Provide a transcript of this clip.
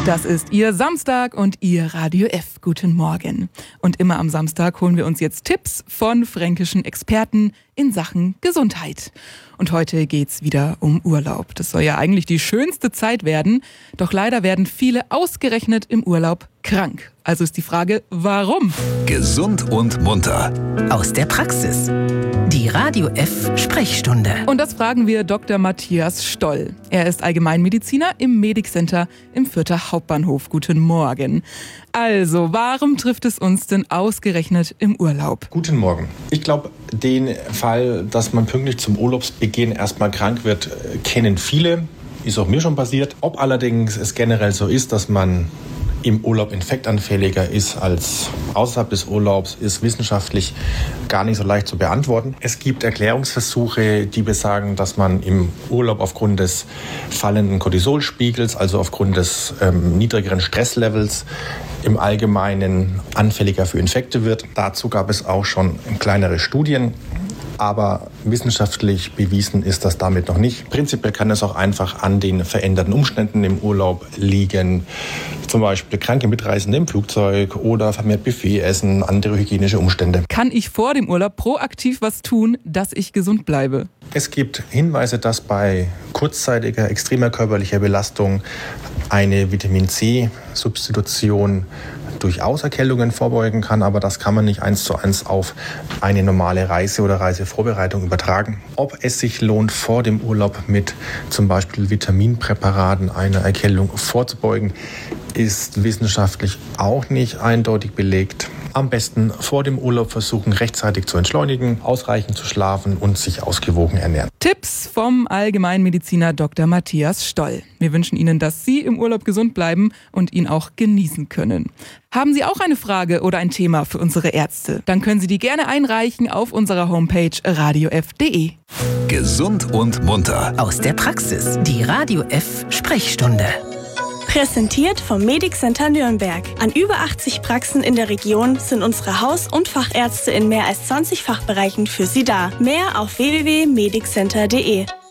Das ist Ihr Samstag und Ihr Radio F. Guten Morgen. Und immer am Samstag holen wir uns jetzt Tipps von fränkischen Experten in Sachen Gesundheit. Und heute geht's wieder um Urlaub. Das soll ja eigentlich die schönste Zeit werden. Doch leider werden viele ausgerechnet im Urlaub krank. Also ist die Frage, warum? Gesund und munter. Aus der Praxis. Die Radio F Sprechstunde. Und das fragen wir Dr. Matthias Stoll. Er ist Allgemeinmediziner im Medic Center im Fürther Hauptbahnhof. Guten Morgen. Also, warum trifft es uns denn ausgerechnet im Urlaub? Guten Morgen. Ich glaube, den Fall, dass man pünktlich zum Urlaubsbeginn erstmal krank wird, kennen viele. Ist auch mir schon passiert. Ob allerdings es generell so ist, dass man im Urlaub infektanfälliger ist als außerhalb des Urlaubs, ist wissenschaftlich gar nicht so leicht zu beantworten. Es gibt Erklärungsversuche, die besagen, dass man im Urlaub aufgrund des fallenden Cortisolspiegels, also aufgrund des niedrigeren Stresslevels, im Allgemeinen anfälliger für Infekte wird. Dazu gab es auch schon kleinere Studien. Aber wissenschaftlich bewiesen ist das damit noch nicht. Prinzipiell kann es auch einfach an den veränderten Umständen im Urlaub liegen. Zum Beispiel kranke Mitreisende im Flugzeug oder vermehrt Buffet essen, andere hygienische Umstände. Kann ich vor dem Urlaub proaktiv was tun, dass ich gesund bleibe? Es gibt Hinweise, dass bei kurzzeitiger, extremer körperlicher Belastung eine Vitamin-C-Substitution durchaus Erkältungen vorbeugen kann, aber das kann man nicht 1:1 auf eine normale Reise oder Reisevorbereitung übertragen. Ob es sich lohnt, vor dem Urlaub mit zum Beispiel Vitaminpräparaten einer Erkältung vorzubeugen, ist wissenschaftlich auch nicht eindeutig belegt. Am besten vor dem Urlaub versuchen, rechtzeitig zu entschleunigen, ausreichend zu schlafen und sich ausgewogen ernähren. Tipps vom Allgemeinmediziner Dr. Matthias Stoll. Wir wünschen Ihnen, dass Sie im Urlaub gesund bleiben und ihn auch genießen können. Haben Sie auch eine Frage oder ein Thema für unsere Ärzte? Dann können Sie die gerne einreichen auf unserer Homepage radiof.de. Gesund und munter. Aus der Praxis. Die Radio F Sprechstunde. Präsentiert vom Medic Center Nürnberg. An über 80 Praxen in der Region sind unsere Haus- und Fachärzte in mehr als 20 Fachbereichen für Sie da. Mehr auf www.mediccenter.de.